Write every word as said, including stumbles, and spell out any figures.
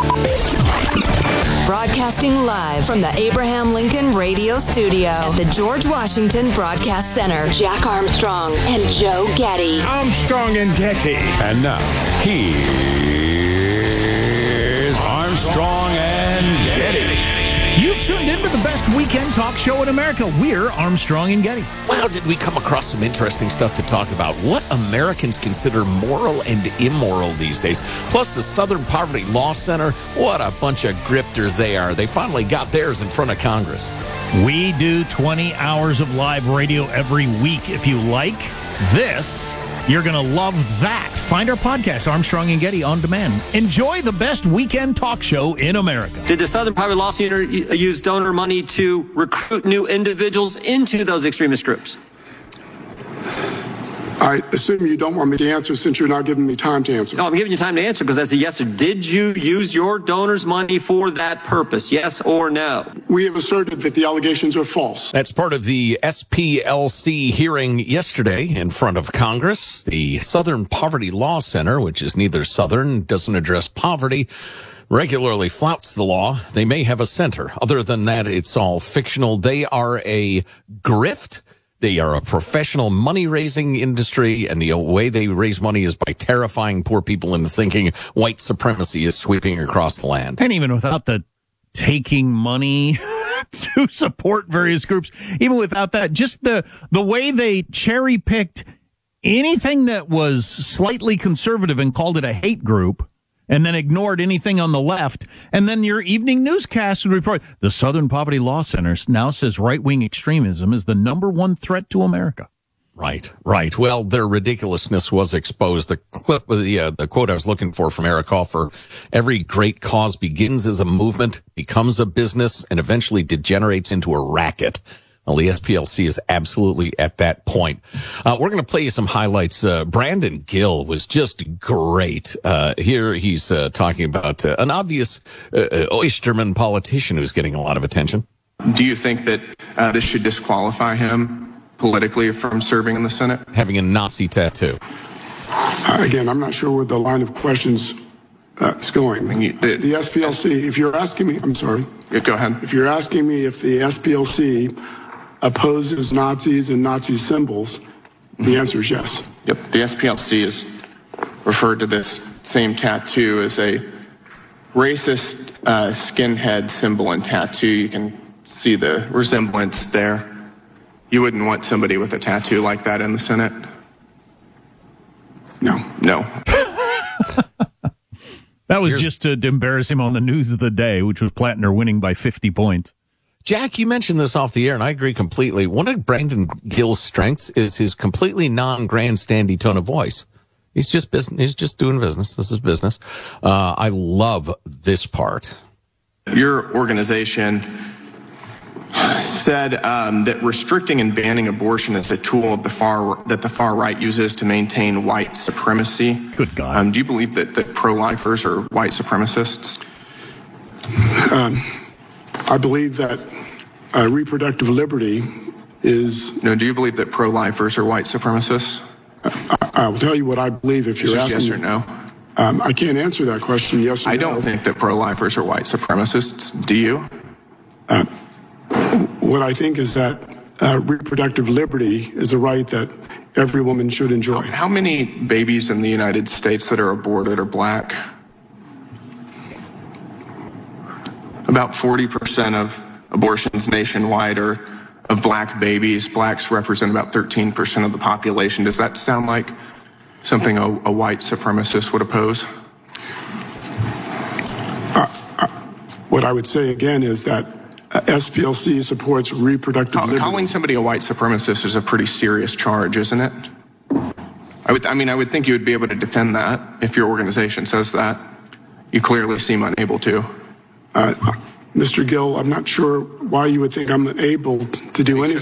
Broadcasting live from the Abraham Lincoln Radio Studio at the George Washington Broadcast Center. Jack Armstrong and Joe Getty. Armstrong and Getty. And now, here's Armstrong and Getty. You've tuned into the best weekend talk show in America. We're Armstrong and Getty. Wow, did we come across some interesting stuff to talk about. What Americans consider moral and immoral these days. Plus, the Southern Poverty Law Center. What a bunch of grifters they are. They finally got theirs in front of Congress. We do twenty hours of live radio every week. If you like this, you're going to love that. Find our podcast, Armstrong and Getty, on demand. Enjoy the best weekend talk show in America. Did the Southern Poverty Law Center use donor money to recruit new individuals into those extremist groups? I assume you don't want me to answer since you're not giving me time to answer. No, I'm giving you time to answer because that's a yes or did you use your donors' money for that purpose? Yes or no? We have asserted that the allegations are false. That's part of the S P L C hearing yesterday in front of Congress. The Southern Poverty Law Center, which is neither Southern, doesn't address poverty, regularly flouts the law. They may have a center. Other than that, it's all fictional. They are a grift. They are a professional money-raising industry, and the way they raise money is by terrifying poor people into thinking white supremacy is sweeping across the land. And even without the taking money to support various groups, even without that, just the the way they cherry-picked anything that was slightly conservative and called it a hate group, and then ignored anything on the left. And then your evening newscast would report, the Southern Poverty Law Center now says right-wing extremism is the number one threat to America. Right, right. Well, their ridiculousness was exposed. The clip, the, uh, the quote I was looking for from Eric Hoffer, every great cause begins as a movement, becomes a business, and eventually degenerates into a racket. Well, the S P L C is absolutely at that point. Uh, we're going to play you some highlights. Uh, Brandon Gill was just great. Uh, here he's uh, talking about uh, an obvious uh, Oysterman politician who's getting a lot of attention. Do you think that uh, this should disqualify him politically from serving in the Senate? Having a Nazi tattoo. Uh, again, I'm not sure where the line of questions uh, is going. I mean, you, the, The S P L C, if you're asking me, I'm sorry. Yeah, go ahead. If you're asking me if the S P L C opposes Nazis and Nazi symbols, the answer is yes. Yep. The S P L C has referred to this same tattoo as a racist uh, skinhead symbol and tattoo. You can see the resemblance there. You wouldn't want somebody with a tattoo like that in the Senate? No. No. That was Here's- just to embarrass him on the news of the day, which was Plattner winning by fifty points. Jack, you mentioned this off the air, and I agree completely. One of Brandon Gill's strengths is his completely non-grandstandy tone of voice. He's just business. He's just doing business. This is business. Uh, I love this part. Your organization said um, that restricting and banning abortion is a tool of the far that the far right uses to maintain white supremacy. Good God. Um, do you believe that, that pro-lifers are white supremacists? Um, I believe that uh, reproductive liberty is... No, do you believe that pro-lifers are white supremacists? I, I will tell you what I believe if It's you're just asking. yes or no? Um, I can't answer that question, yes or I no. don't think that pro-lifers are white supremacists. Do you? Uh, what I think is that uh, reproductive liberty is a right that every woman should enjoy. How many babies in the United States that are aborted are black? About forty percent of abortions nationwide are of black babies. Blacks represent about thirteen percent of the population. Does that sound like something a, a white supremacist would oppose? Uh, uh, what I would say again is that uh, S P L C supports reproductive Call, liberty. calling somebody a white supremacist is a pretty serious charge, isn't it? I would, I mean, I would think you would be able to defend that if your organization says that. You clearly seem unable to. Uh, Mister Gill, I'm not sure why you would think I'm able to do anything.